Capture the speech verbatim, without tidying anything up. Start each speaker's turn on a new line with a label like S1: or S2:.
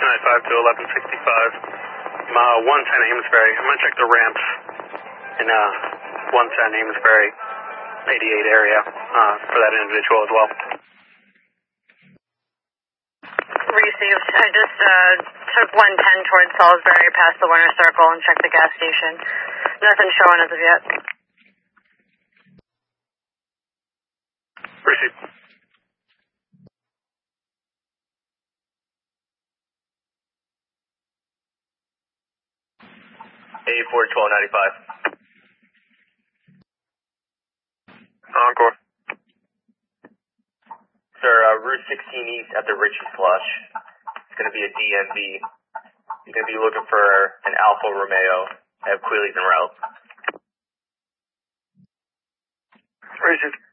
S1: ninety-five to eleven sixty-five. Uh, one ten Amesbury. I'm going to check the ramps in uh, one ten Amesbury, eighty-eight area uh, for that individual as well.
S2: Received. I just uh, took one ten towards Salisbury past the Winter Circle and checked the gas station. Nothing showing as of yet.
S1: Received.
S3: eighty-four twelve ninety-five.
S1: Encore.
S3: Sir, uh, Route sixteen East at the Ritchie Flush. It's going to be a D M V. You're going to be looking for an Alfa Romeo. I have Queelies en route.
S1: Received.